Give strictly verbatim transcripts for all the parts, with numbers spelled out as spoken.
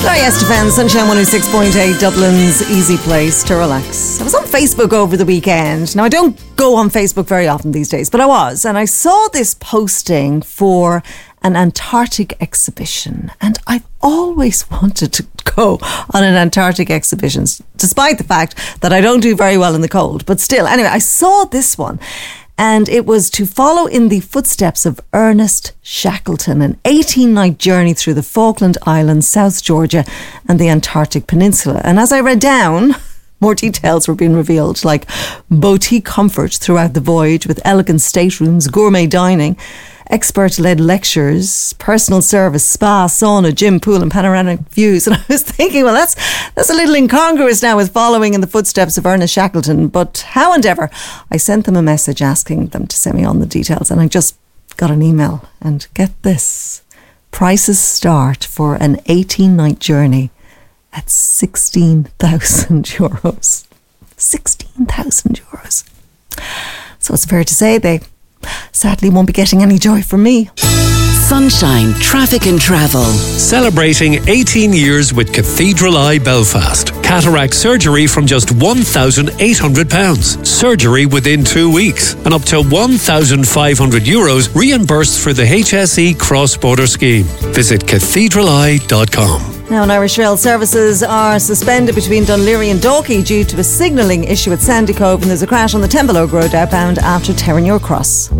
Sorry, Estefan, Sunshine one oh six point eight, Dublin's easy place to relax. I was on Facebook over the weekend. Now, I don't go on Facebook very often these days, but I was. And I saw this posting for an Antarctic exhibition. And I've always wanted to go on an Antarctic exhibition, despite the fact that I don't do very well in the cold. But still, anyway, I saw this one. And it was to follow in the footsteps of Ernest Shackleton, an eighteen-night journey through the Falkland Islands, South Georgia and the Antarctic Peninsula. And as I read down, more details were being revealed, like boutique comfort throughout the voyage with elegant staterooms, gourmet dining, expert-led lectures, personal service, spa, sauna, gym, pool and panoramic views. And I was thinking, well, that's that's a little incongruous now with following in the footsteps of Ernest Shackleton. But how and ever, I sent them a message asking them to send me on the details. And I just got an email. And get this, prices start for an eighteen-night journey at sixteen thousand euros. sixteen thousand euros. So it's fair to say they sadly won't be getting any joy from me. Sunshine Traffic and Travel. Celebrating eighteen years with Cathedral Eye Belfast. Cataract surgery from just one thousand eight hundred pounds. Surgery within two weeks. And up to one thousand five hundred euros reimbursed for the H S E cross-border scheme. Visit cathedral eye dot com. Now, Irish Rail services are suspended between Dunleary and Dalkey due to a signalling issue at Sandy Cove, and there's a crash on the Temple Road outbound after Terranure Cross.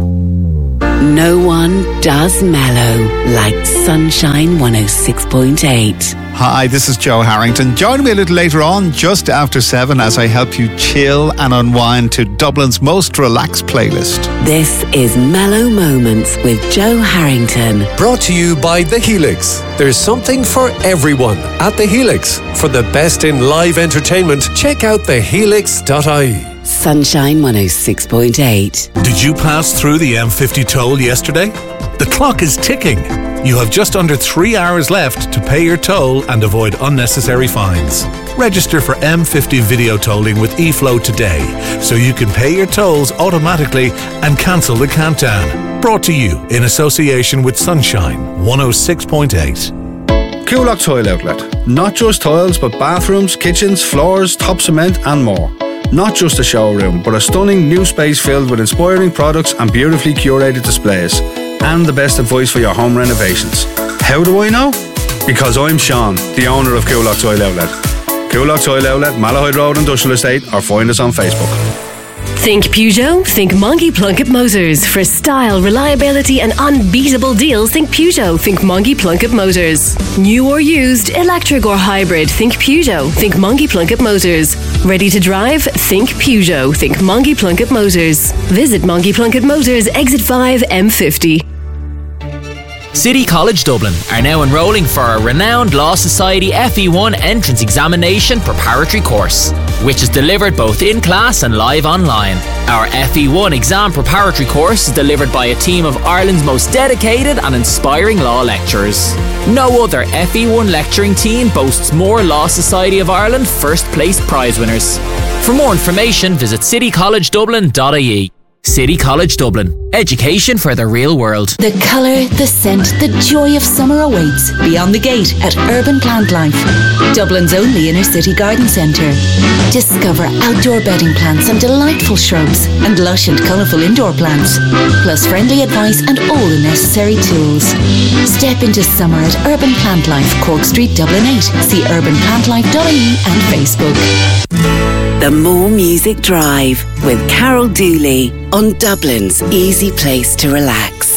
No one does mellow like Sunshine one oh six point eight. Hi, this is Joe Harrington. Join me a little later on, just after seven, as I help you chill and unwind to Dublin's most relaxed playlist. This is Mellow Moments with Joe Harrington. Brought to you by The Helix. There's something for everyone at The Helix. For the best in live entertainment, check out the helix dot I E. Sunshine one oh six point eight. Did you pass through the M fifty toll yesterday? The clock is ticking. You have just under three hours left to pay your toll and avoid unnecessary fines. Register for M fifty video tolling with eFlow today so you can pay your tolls automatically and cancel the countdown. Brought to you in association with Sunshine one oh six point eight. Coolock Tile Outlet. Not just tiles, but bathrooms, kitchens, floors, top cement and more. Not just a showroom, but a stunning new space filled with inspiring products and beautifully curated displays. And the best advice for your home renovations. How do I know? Because I'm Sean, the owner of Coolock Tile Outlet. Coolock Tile Outlet, Malahide Road Industrial Estate, or find us on Facebook. Think Peugeot? Think Monkey Plunkett Motors. For style, reliability and unbeatable deals, think Peugeot. Think Monkey Plunkett Motors. New or used, electric or hybrid, think Peugeot. Think Monkey Plunkett Motors. Ready to drive? Think Peugeot. Think Monkey Plunkett Motors. Visit Monkey Plunkett Motors, Exit five, M fifty. City College Dublin are now enrolling for a renowned Law Society F E one entrance examination preparatory course, which is delivered both in class and live online. Our F E one exam preparatory course is delivered by a team of Ireland's most dedicated and inspiring law lecturers. No other F E one lecturing team boasts more Law Society of Ireland first place prize winners. For more information, visit city college dublin dot I E. City College Dublin. Education for the real world. The colour, the scent, the joy of summer awaits beyond the gate at Urban Plant Life, Dublin's only inner city garden centre. Discover outdoor bedding plants and delightful shrubs and lush and colourful indoor plants, plus friendly advice and all the necessary tools. Step into summer at Urban Plant Life, Cork Street, Dublin eight. See urban plant life dot I E and Facebook. The More Music Drive with Carol Dooley on Dublin's easy place to relax.